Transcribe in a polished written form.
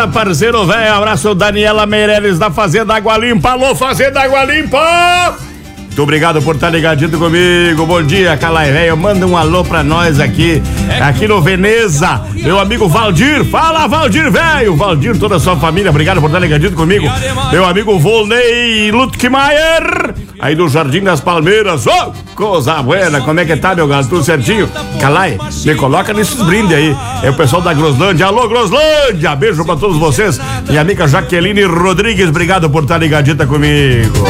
volta, parceiro velho. Abraço, Daniela Meireles da Fazenda Água Limpa. Alô, Fazenda Água Limpa! Muito obrigado por estar ligadinho comigo. Bom dia, Calai velho. Manda um alô pra nós aqui no Veneza. Meu amigo Valdir. Fala, Valdir, velho. Valdir, toda a sua família. Obrigado por estar ligadinho comigo. Meu amigo Volney Lutkemeyer, aí do Jardim das Palmeiras. Oh, coisa buena. Como é que tá, meu gato? Tudo certinho? Calai, me coloca nesses brindes aí. É o pessoal da Groslândia. Alô, Groslândia. Beijo pra todos vocês. Minha amiga Jaqueline Rodrigues. Obrigado por estar ligadita comigo.